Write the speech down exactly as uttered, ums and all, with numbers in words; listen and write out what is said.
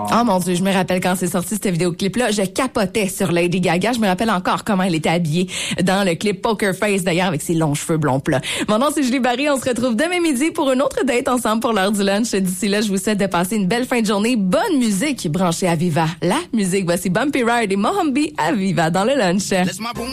Oh mon Dieu, je me rappelle quand c'est sorti cette vidéoclip-là, je capotais sur Lady Gaga. Je me rappelle encore comment elle était habillée dans le clip Poker Face, d'ailleurs, avec ses longs cheveux blonds plats. Mon nom, c'est Julie Barry. On se retrouve demain midi pour une autre date ensemble pour l'heure du lunch. D'ici là, je vous souhaite de passer une belle fin de journée. Bonne musique branchée à Viva. La musique, voici Bumpy Ride et Mohambi à Viva dans le lunch.